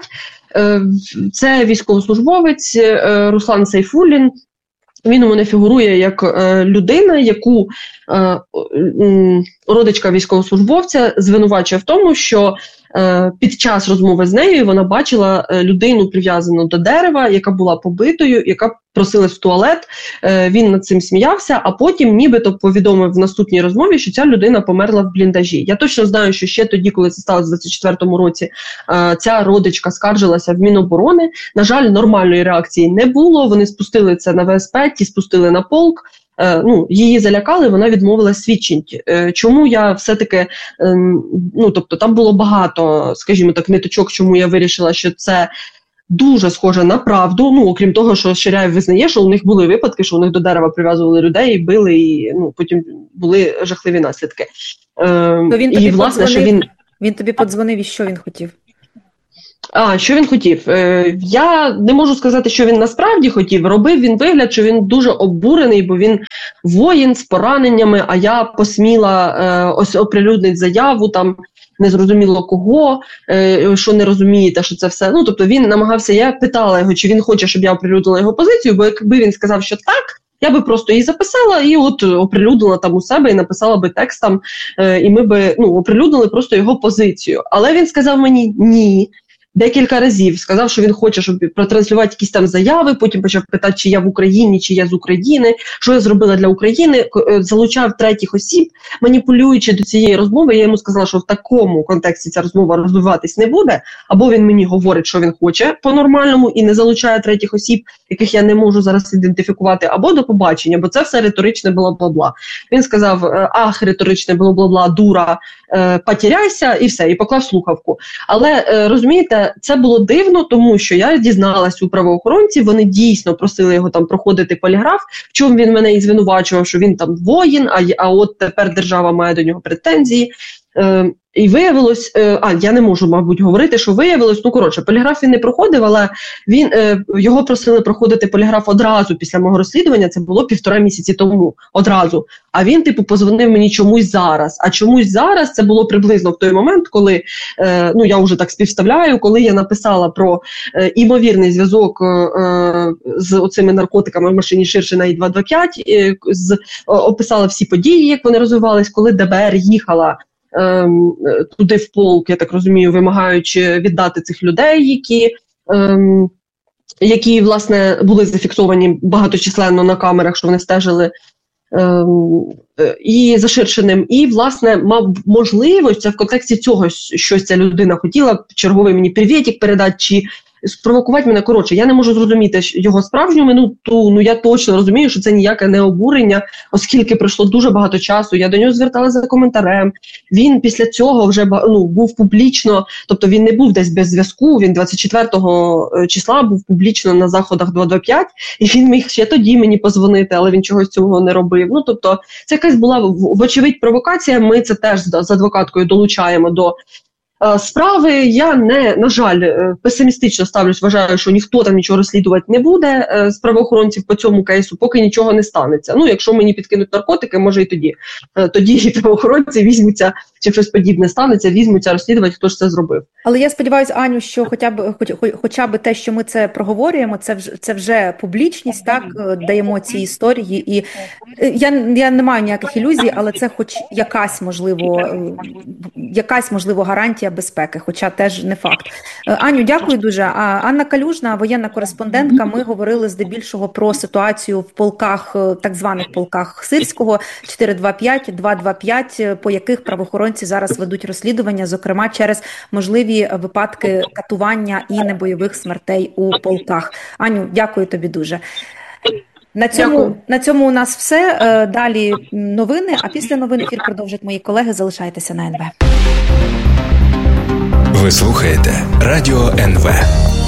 Це військовослужбовець Руслан Сайфуллін. Він у мене фігурує як людина, яку родичка військовослужбовця звинувачує в тому, що під час розмови з нею вона бачила людину, прив'язану до дерева, яка була побитою, яка просилась в туалет, він над цим сміявся, а потім нібито повідомив в наступній розмові, що ця людина померла в бліндажі. Я точно знаю, що ще тоді, коли це сталося в двадцять четвертому році, ця родичка скаржилася в Міноборони. На жаль, нормальної реакції не було, вони спустили це на В С П, ті спустили на полк. Ну, її залякали, вона відмовилась свідчити. Чому я все-таки, ну, тобто там було багато, скажімо так, ниточок, чому я вирішила, що це дуже схоже на правду, ну, окрім того, що Ширяєв визнає, що у них були випадки, що у них до дерева прив'язували людей, били, і, ну, потім були жахливі наслідки. То він тобі і, власне, подзвонив, що він... він тобі подзвонив, і що він хотів? А, що він хотів? Е, я не можу сказати, що він насправді хотів. Робив він вигляд, що він дуже обурений, бо він воїн з пораненнями, а я посміла е, ось оприлюднити заяву, там, незрозуміло кого, е, що не розумієте, що це все. Ну, тобто він намагався, я питала його, чи він хоче, щоб я оприлюднила його позицію, бо якби він сказав, що так, я би просто її записала і от оприлюднила там у себе і написала би текст там, е, і ми би, ну, оприлюднили просто його позицію. Але він сказав мені ні. Декілька разів сказав, що він хоче, щоб протранслювати якісь там заяви, потім почав питати, чи я в Україні, чи я з України, що я зробила для України, залучав третіх осіб, маніпулюючи до цієї розмови. Я йому сказала, що в такому контексті ця розмова розвиватись не буде, або він мені говорить, що він хоче по-нормальному і не залучає третіх осіб, яких я не можу зараз ідентифікувати, або до побачення, бо це все риторичне бла-бла-бла. Він сказав, ах, риторичне бла-бла-бла, дура, потеряйся, і все, і поклав слухавку. Але, розумієте, це було дивно, тому що я дізналась у правоохоронців, вони дійсно просили його там проходити поліграф, в чому він мене і звинувачував, що він там воїн, а, а от тепер держава має до нього претензії. Е, і виявилось, е, а я не можу, мабуть, говорити, що виявилось, ну коротше, поліграф він не проходив, але він, е, його просили проходити поліграф одразу після мого розслідування, це було півтора місяці тому, одразу. А він, типу, позвонив мені чомусь зараз, а чомусь зараз це було приблизно в той момент, коли, е, ну я вже так співставляю, коли я написала про е, імовірний зв'язок е, з оцими наркотиками в машині Ширшина і два два п'ять, е, з, е, описала всі події, як вони розвивались, коли Д Б Р їхала Ем, туди в полк, я так розумію, вимагаючи віддати цих людей, які, ем, які власне, були зафіксовані багаточисленно на камерах, що вони стежили ем, і за Ширшиним. І, власне, мав можливість, це в контексті цього щось ця людина хотіла, черговий мені привітик передати, чи спровокувати мене. Коротше, я не можу зрозуміти його справжню минуту, ну я точно розумію, що це ніяке не обурення, оскільки пройшло дуже багато часу, я до нього зверталася за коментарем, він після цього вже ну, був публічно, тобто він не був десь без зв'язку, він двадцять четвертого числа був публічно на заходах два два п'ять, і він міг ще тоді мені позвонити, але він чогось цього не робив. Ну, тобто, це якась була, вочевидь, провокація, ми це теж з адвокаткою долучаємо до справи. Я, не, на жаль, песимістично ставлюсь, вважаю, що ніхто там нічого розслідувати не буде з правоохоронців по цьому кейсу, поки нічого не станеться. Ну, якщо мені підкинуть наркотики, може і тоді. Тоді і правоохоронці візьмуться, чи щось подібне станеться, візьмуться розслідувати, хто ж це зробив. Але я сподіваюся, Аню, що хоча б, хоч, хоча б те, що ми це проговорюємо, це вже, це вже публічність, так, даємо ці історії. І я, я не маю ніяких ілюзій, але це хоч якась, можливо, якась, можливо, гарантія безпеки, хоча теж не факт. Аню, дякую дуже. Анна Калюжна, воєнна кореспондентка, ми говорили здебільшого про ситуацію в полках, так званих полках Сирського, чотири два п'ять, два два п'ять, по яких правоохоронці зараз ведуть розслідування, зокрема через можливі випадки катування і небойових смертей у полках. Аню, дякую тобі дуже. На цьому, на цьому у нас все. Далі новини, а після новин ефір продовжать мої колеги. Залишайтеся на ен ве. Ви слухаєте Радіо ен ве.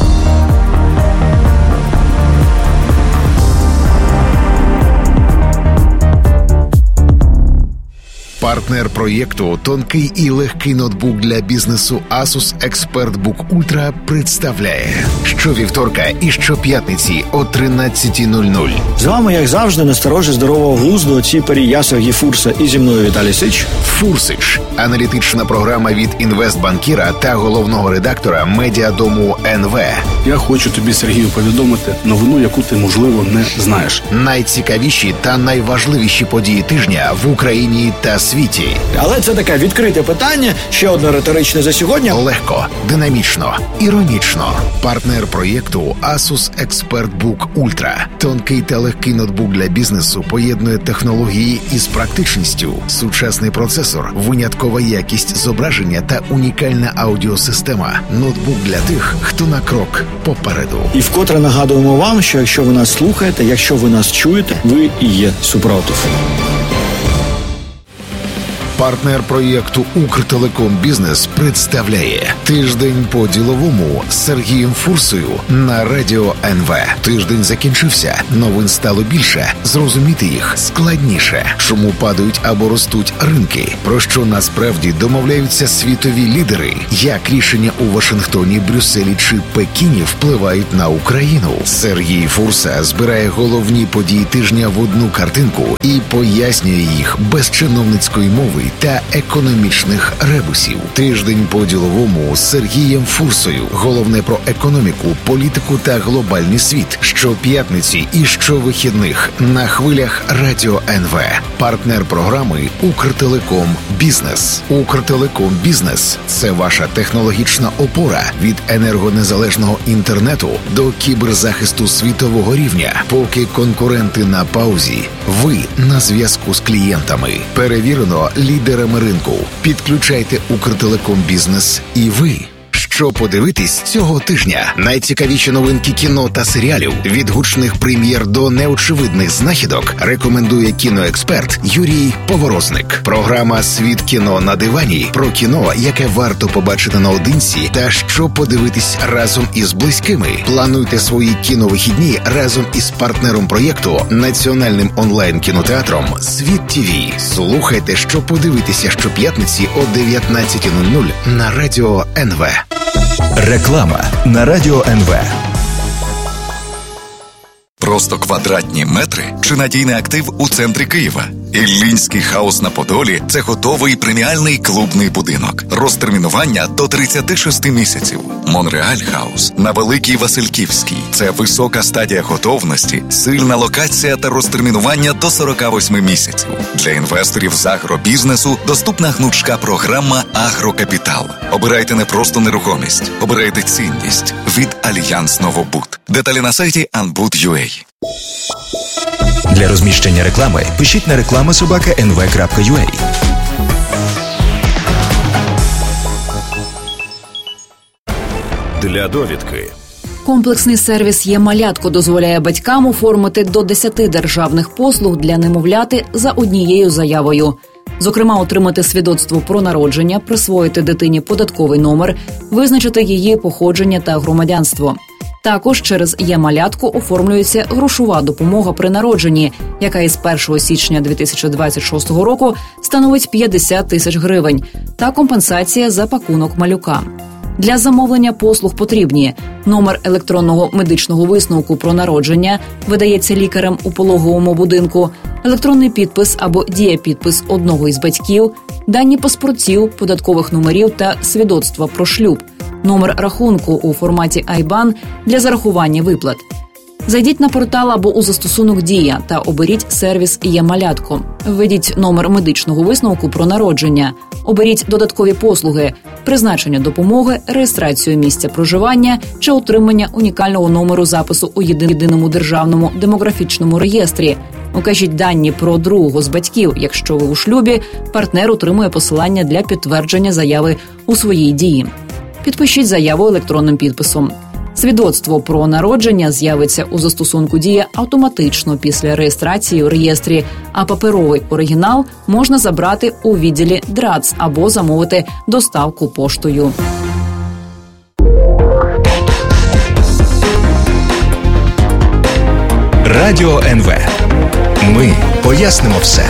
Партнер проєкту «Тонкий і легкий ноутбук для бізнесу Asus ExpertBook Ultra» представляє щовівторка і щоп'ятниці о тринадцятій нуль нуль. З вами, як завжди, насторожі здорового глузду отці Переяса Гіфурса і зі мною Віталій Сич. Фурсич – аналітична програма від інвестбанкіра та головного редактора медіадому ен ве. Я хочу тобі, Сергію, повідомити новину, яку ти, можливо, не знаєш. Найцікавіші та найважливіші події тижня в Україні та світі. світі. Але це таке відкрите питання, ще одне риторичне за сьогодні. Легко, динамічно, іронічно. Партнер проєкту Asus ExpertBook Ultra. Тонкий та легкий ноутбук для бізнесу поєднує технології із практичністю. Сучасний процесор, виняткова якість зображення та унікальна аудіосистема. Ноутбук для тих, хто на крок попереду. І вкотре нагадуємо вам, що якщо ви нас слухаєте, якщо ви нас чуєте, ви і є супротив. Партнер проєкту «Укртелеком Бізнес» представляє «Тиждень по-діловому» з Сергієм Фурсою на Радіо ен ве. Тиждень закінчився, новин стало більше, зрозуміти їх складніше. Чому падають або ростуть ринки? Про що насправді домовляються світові лідери? Як рішення у Вашингтоні, Брюсселі чи Пекіні впливають на Україну? Сергій Фурса збирає головні події тижня в одну картинку і пояснює їх без чиновницької мови та економічних ребусів. Тиждень по-діловому з Сергієм Фурсою. Головне про економіку, політику та глобальний світ. Щоп'ятниці і щовихідних на хвилях Радіо ен ве. Партнер програми «Укртелеком Бізнес». «Укртелеком Бізнес» – це ваша технологічна опора від енергонезалежного інтернету до кіберзахисту світового рівня. Поки конкуренти на паузі, ви на зв'язку з клієнтами. Перевірено лідерами ринку. Підключайте «Укртелеком Бізнес» і ви. Що подивитись цього тижня? Найцікавіші новинки кіно та серіалів. Від гучних прем'єр до неочевидних знахідок рекомендує кіноексперт Юрій Поворозник. Програма «Світ кіно на дивані» про кіно, яке варто побачити наодинці та що подивитись разом із близькими. Плануйте свої кіновихідні разом із партнером проєкту, національним онлайн-кінотеатром «Світ ТІВІ». Слухайте, що подивитися щоп'ятниці о дев'ятнадцята нуль нуль на Радіо ен ве. Реклама на Радіо ен ве. Просто квадратні метри чи надійний актив у центрі Києва? Іллінський хаус на Подолі – це готовий преміальний клубний будинок. Розтермінування до тридцяти шести місяців. Монреаль хаус на Великій Васильківській – це висока стадія готовності, сильна локація та розтермінування до сорока восьми місяців. Для інвесторів з агробізнесу доступна гнучка програма «Агрокапітал». Обирайте не просто нерухомість, обирайте цінність від Альянс Новобуд. Деталі на сайті анбуд крапка ю а. Для розміщення реклами пишіть на реклама собака ен ве крапка ю а. Для довідки. Комплексний сервіс «Є-малятко» дозволяє батькам оформити до десяти державних послуг для немовляти за однією заявою. Зокрема, отримати свідоцтво про народження, присвоїти дитині податковий номер, визначити її походження та громадянство. Також через «Є-малятко» оформлюється грошова допомога при народженні, яка із першого січня дві тисячі двадцять шостого року становить п'ятдесят тисяч гривень, та компенсація за пакунок малюка. Для замовлення послуг потрібні номер електронного медичного висновку про народження, видається лікарем у пологовому будинку, електронний підпис або дієпідпис одного із батьків, дані паспортів, податкових номерів та свідоцтва про шлюб, номер рахунку у форматі ай бан для зарахування виплат. Зайдіть на портал або у застосунок «Дія» та оберіть сервіс «Є-малятко». Введіть номер медичного висновку про народження. Оберіть додаткові послуги, призначення допомоги, реєстрацію місця проживання чи отримання унікального номеру запису у єдиному державному демографічному реєстрі. Укажіть дані про другого з батьків. Якщо ви у шлюбі, партнер отримує посилання для підтвердження заяви у своїй дії. Підпишіть заяву електронним підписом. Свідоцтво про народження з'явиться у застосунку «Дія» автоматично після реєстрації у реєстрі, а паперовий оригінал можна забрати у відділі ДРАЦ або замовити доставку поштою. Радіо ен ве. Ми пояснимо все.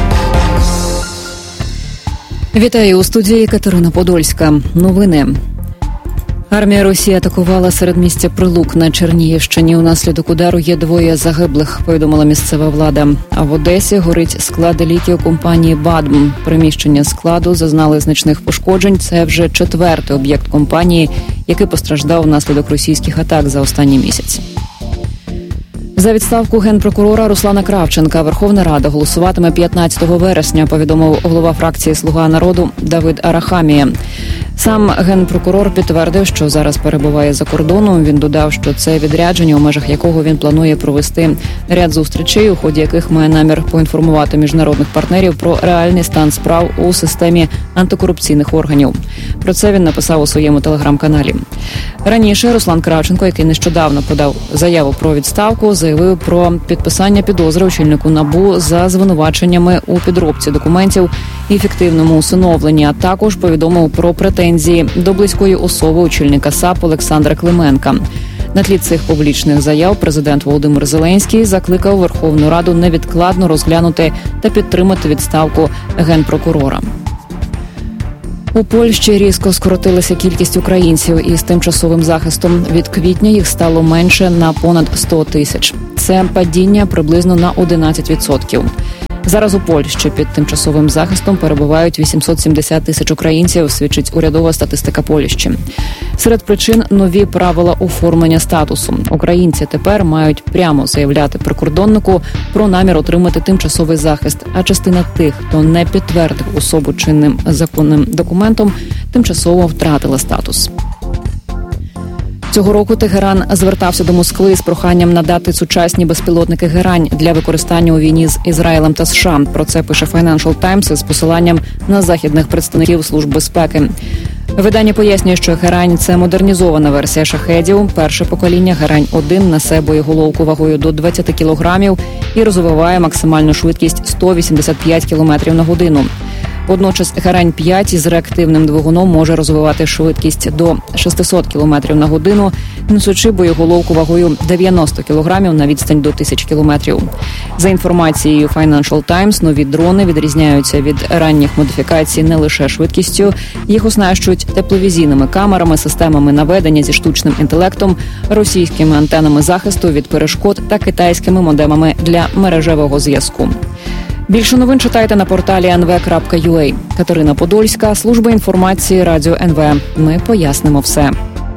Вітаю у студії Катерина Подольська. Новини. Армія Росії атакувала середмістя Прилук на Чернігівщині. Унаслідок удару є двоє загиблих, повідомила місцева влада. А в Одесі горить склад ліків компанії «Бадм». Приміщення складу зазнали значних пошкоджень. Це вже четвертий об'єкт компанії, який постраждав внаслідок російських атак за останній місяць. За відставку генпрокурора Руслана Кравченка Верховна Рада голосуватиме п'ятнадцятого вересня, повідомив голова фракції «Слуга народу» Давид Арахамія. Сам генпрокурор підтвердив, що зараз перебуває за кордоном. Він додав, що це відрядження, у межах якого він планує провести ряд зустрічей, у ході яких має намір поінформувати міжнародних партнерів про реальний стан справ у системі антикорупційних органів. Про це він написав у своєму телеграм-каналі. Раніше Руслан Кравченко, який нещодавно подав заяву про відставку, заявив про підписання підозри очільнику НАБУ за звинуваченнями у підробці документів і фіктивному усиновленні, а також повідомив про претензії до близької особи очільника САП Олександра Клименка. На тлі цих публічних заяв президент Володимир Зеленський закликав Верховну Раду невідкладно розглянути та підтримати відставку генпрокурора. У Польщі різко скоротилася кількість українців із тимчасовим захистом. Від квітня їх стало менше на понад сто тисяч. Це падіння приблизно на одинадцять відсотків. Зараз у Польщі під тимчасовим захистом перебувають вісімсот сімдесят тисяч українців, свідчить урядова статистика Польщі. Серед причин – нові правила оформлення статусу. Українці тепер мають прямо заявляти прикордоннику про намір отримати тимчасовий захист, а частина тих, хто не підтвердив особу чинним законним документом, тимчасово втратила статус. Цього року Тегеран звертався до Москви з проханням надати сучасні безпілотники «Герань» для використання у війні з Ізраїлем та США. Про це пише Financial Times з посиланням на західних представників Служб безпеки. Видання пояснює, що «Герань» – це модернізована версія шахедів. Перше покоління «Герань один» несе боєголовку вагою до двадцять кілограмів і розвиває максимальну швидкість сто вісімдесят п'ять кілометрів на годину. Водночас «Герань п'ять» із реактивним двигуном може розвивати швидкість до шістсот кілометрів на годину, несучи боєголовку вагою дев'яносто кілограмів на відстань до тисячі кілометрів. За інформацією Financial Times, нові дрони відрізняються від ранніх модифікацій не лише швидкістю, їх оснащують тепловізійними камерами, системами наведення зі штучним інтелектом, російськими антенами захисту від перешкод та китайськими модемами для мережевого зв'язку. Більше новин читайте на порталі ен ве крапка ю а. Катерина Подольська, служба інформації Радіо ен ве. Ми пояснимо все.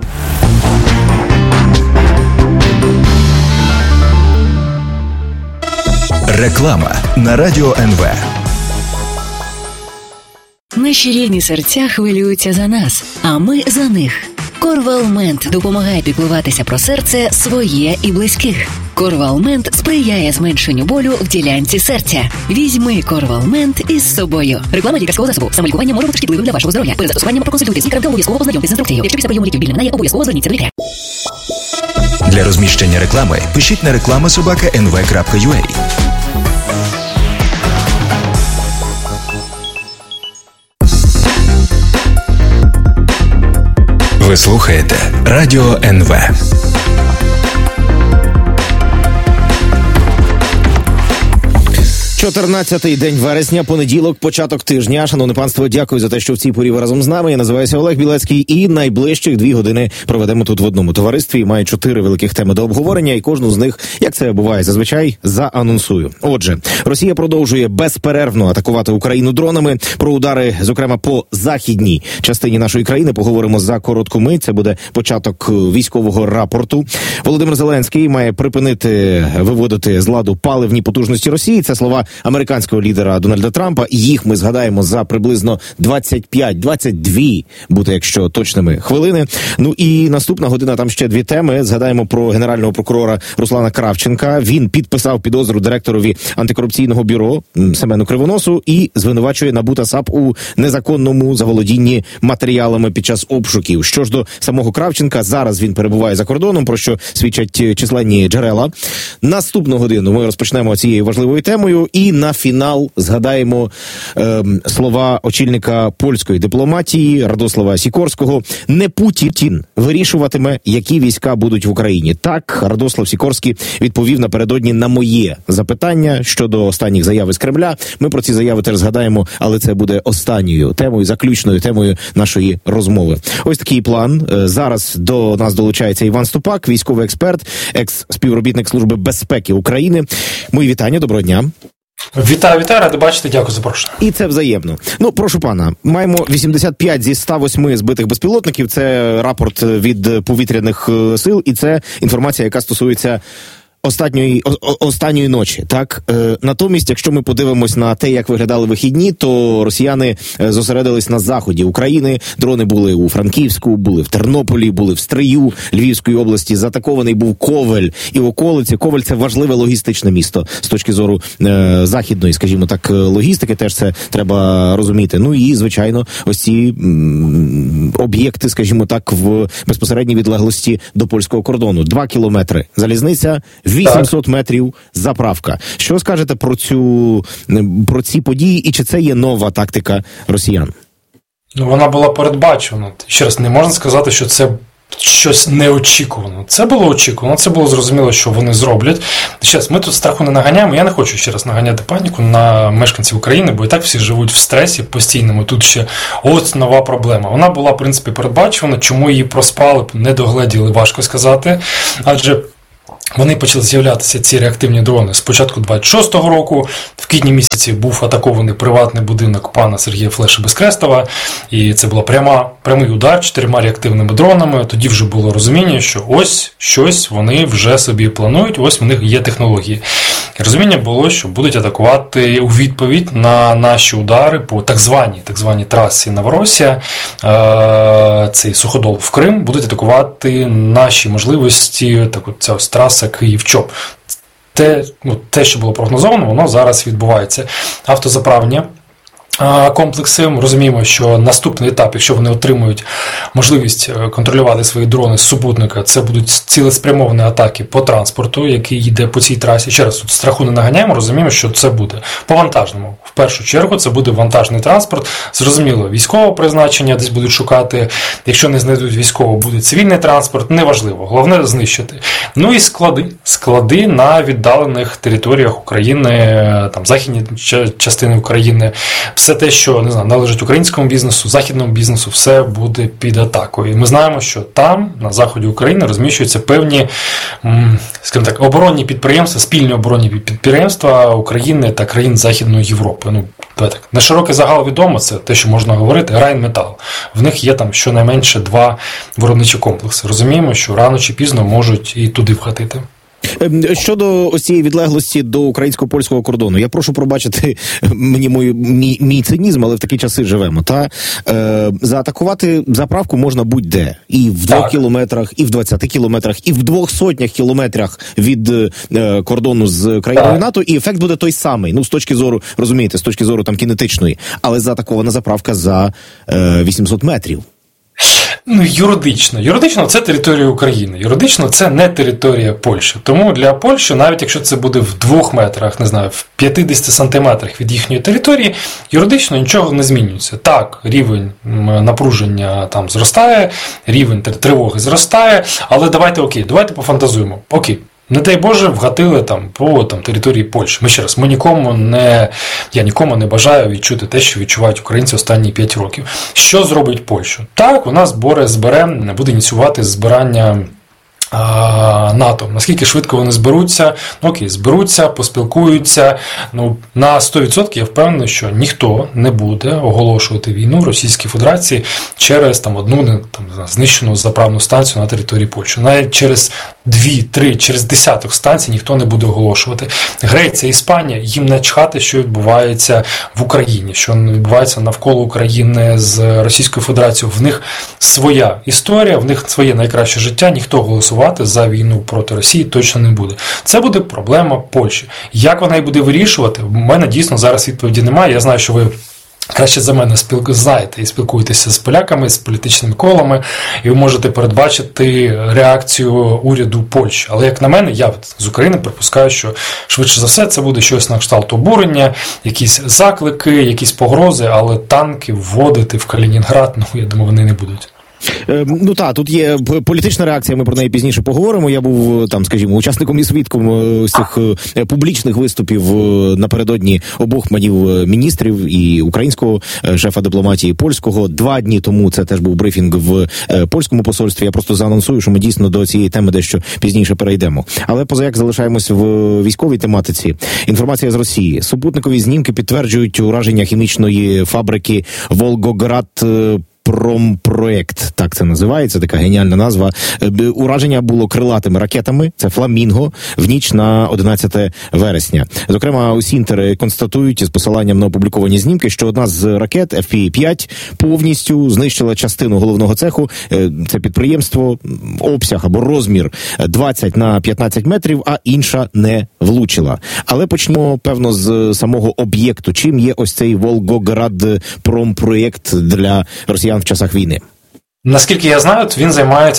Реклама на Радіо ен ве. Наші рідні серця хвилюються за нас, а ми за них. Корвалмент допомагає піклуватися про серце своє і близьких. Корвалмент сприяє зменшенню болю в ділянці серця. Візьми Корвалмент із собою. Реклама лікарського засобу. Самолікування може бути шкідливим для вашого здоров'я. Перед застосуванням проконсультуйтесь з лікарем та обов'язково познайомтесь з інструкцією. Якщо після прийому ліків біль не минає, обов'язково зверніться до лікаря. Для розміщення реклами пишіть на реклама собака ен ве крапка ю а. Ви слухаєте Радіо ен ве. чотирнадцятий день вересня, понеділок, початок тижня. Шановне панство, дякую за те, що в цій порі ви разом з нами. Я називаюся Олег Білецький і найближчих дві години проведемо тут в одному товаристві. Маю чотири великих теми до обговорення і кожну з них, як це буває зазвичай, заанонсую. Отже, Росія продовжує безперервно атакувати Україну дронами. Про удари, зокрема, по західній частині нашої країни поговоримо за коротку мить. Це буде початок військового рапорту. Володимир Зеленський має припинити виводити з ладу паливні потужності Росії. Це слова американського лідера Дональда Трампа. Їх ми згадаємо за приблизно двадцять п'ять двадцять два, буде, якщо точними, хвилини. Ну і наступна година, там ще дві теми. Згадаємо про генерального прокурора Руслана Кравченка. Він підписав підозру директорові антикорупційного бюро Семену Кривоносу і звинувачує НАБУ та САП у незаконному заволодінні матеріалами під час обшуків. Що ж до самого Кравченка, зараз він перебуває за кордоном, про що свідчать численні джерела. Наступну годину ми розпочнемо цією важливою темою. І на фінал згадаємо е, слова очільника польської дипломатії Радослава Сікорського. Не Путін вирішуватиме, які війська будуть в Україні. Так, Радослав Сікорський відповів напередодні на моє запитання щодо останніх заяв із Кремля. Ми про ці заяви теж згадаємо, але це буде останньою темою, заключною темою нашої розмови. Ось такий план. Зараз до нас долучається Іван Ступак, військовий експерт, екс-співробітник Служби безпеки України. Мої вітання, доброго дня. Вітаю, вітаю, радий бачити, дякую за запрошення. І це взаємно. Ну, прошу пана, маємо вісімдесят п'ять зі ста восьми збитих безпілотників, це рапорт від повітряних сил, і це інформація, яка стосується Останньої, о, останньої ночі, так? Е, натомість, якщо ми подивимось на те, як виглядали вихідні, то росіяни зосередились на заході України. Дрони були у Франківську, були в Тернополі, були в Стрию, Львівської області. Заатакований був Ковель і околиці. Ковель – це важливе логістичне місто з точки зору е, західної, скажімо так, логістики. Теж це треба розуміти. Ну і, звичайно, ось ці м, об'єкти, скажімо так, в безпосередній відлеглості до польського кордону. Два кілометри залізниця, вісімсот метрів заправка. Що скажете про цю, про ці події і чи це є нова тактика росіян? Ну, вона була передбачена. Ще раз, не можна сказати, що це щось неочікувано. Це було очікувано, це було зрозуміло, що вони зроблять. Ще раз, ми тут страху не наганяємо, я не хочу ще раз наганяти паніку на мешканців України, бо і так всі живуть в стресі постійному. Тут ще ось нова проблема. Вона була, в принципі, передбачена. Чому її проспали, не догледіли, важко сказати. Адже вони почали з'являтися, ці реактивні дрони, з початку двадцять шостого року. В квітні місяці був атакований приватний будинок пана Сергія Флеша Безкрестова, і це була пряма, прямий удар чотирма реактивними дронами. Тоді вже було розуміння, що ось щось вони вже собі планують, ось в них є технології. І розуміння було, що будуть атакувати у відповідь на наші удари по так званій, так званій трасі Новоросія, цей суходол в Крим, будуть атакувати наші можливості, так от ця ось траса Київ-Чоп. Те, ну, те, що було прогнозовано, воно зараз відбувається. Автозаправлення комплекси. Ми розуміємо, що наступний етап, якщо вони отримують можливість контролювати свої дрони з супутника, це будуть цілеспрямовані атаки по транспорту, який йде по цій трасі. Ще раз, тут страху не наганяємо, розуміємо, що це буде по вантажному. В першу чергу це буде вантажний транспорт. Зрозуміло, військового призначення десь будуть шукати. Якщо не знайдуть військового, буде цивільний транспорт. Неважливо. Головне знищити. Ну і склади. Склади на віддалених територіях України, там західні частини України. Все те, що, не знаю, належить українському бізнесу, західному бізнесу, все буде під атакою. І ми знаємо, що там, на заході України, розміщуються певні, скажімо так, оборонні підприємства, спільні оборонні підприємства України та країн Західної Європи. Ну, так, на широкий загал відомо, це те, що можна говорити, Райнметал. В них є там щонайменше два виробничі комплекси. Розуміємо, що рано чи пізно можуть і туди вхатити. Щодо ось цієї відлеглості до українсько-польського кордону, я прошу пробачити мені мій, мій, мій цинізм, але в такі часи живемо. Та е, заатакувати заправку можна будь-де. І в двох кілометрах, і в двадцяти кілометрах, і в двох сотнях кілометрах від е, кордону з країною так. НАТО, і ефект буде той самий. Ну, з точки зору, розумієте, з точки зору там кінетичної. Але заатакована заправка за е, вісімсот метрів. Ну, юридично. Юридично це територія України. Юридично це не територія Польщі. Тому для Польщі, навіть якщо це буде в двох метрах, не знаю, в п'ятдесят сантиметрах від їхньої території, юридично нічого не змінюється. Так, рівень напруження там зростає, рівень тривоги зростає, але давайте окей, давайте пофантазуємо. Окей. Не дай Боже, вгатили там по там, території Польщі. Ми ще раз, ми нікому не, я нікому не бажаю відчути те, що відчувають українці останні п'ять років. Що зробить Польща? Так, вона збере, збере, буде ініціювати збирання а, НАТО. Наскільки швидко вони зберуться? Ну окей, зберуться, поспілкуються. Ну, на сто відсотків я впевнений, що ніхто не буде оголошувати війну Російській Федерації через там, одну там, знищену заправну станцію на території Польщі. Навіть через дві, три, через десяток станцій ніхто не буде оголошувати. Греція, Іспанія, їм не чхати, що відбувається в Україні, що відбувається навколо України з Російською Федерацією. В них своя історія, в них своє найкраще життя, ніхто голосувати за війну проти Росії точно не буде. Це буде проблема Польщі. Як вона її буде вирішувати? У мене дійсно зараз відповіді немає. Я знаю, що ви краще за мене спілку... знаєте і спілкуєтеся з поляками, з політичними колами, і ви можете передбачити реакцію уряду Польщі. Але, як на мене, я з України припускаю, що швидше за все це буде щось на кшталт обурення, якісь заклики, якісь погрози, але танки вводити в Калінінград, ну, я думаю, вони не будуть. Ну так, тут є політична реакція, ми про неї пізніше поговоримо. Я був там, скажімо, учасником і свідком з цих публічних виступів напередодні обох манів міністрів, і українського шефа дипломатії, і польського. Два дні тому це теж був брифінг в польському посольстві. Я просто заанонсую, що ми дійсно до цієї теми дещо пізніше перейдемо. Але позаяк залишаємось в військовій тематиці. Інформація з Росії. Супутникові знімки підтверджують ураження хімічної фабрики Волгоград Промпроект, так це називається, така геніальна назва. Ураження було крилатими ракетами, це «Фламінго», в ніч на одинадцяте вересня. Зокрема, у Сінтер констатують з посиланням на опубліковані знімки, що одна з ракет еф пі п'ять повністю знищила частину головного цеху. Це підприємство, обсяг або розмір двадцять на п'ятнадцять метрів, а інша не влучила. Але почнемо, певно, з самого об'єкту. Чим є ось цей Волгоград Промпроект для росіян в часах війни? Наскільки я знаю, він займається